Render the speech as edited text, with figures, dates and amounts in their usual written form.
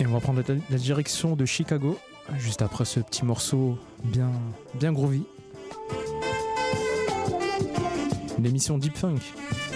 on va prendre la direction de Chicago, juste après ce petit morceau bien groovy. L'émission Deep Funk.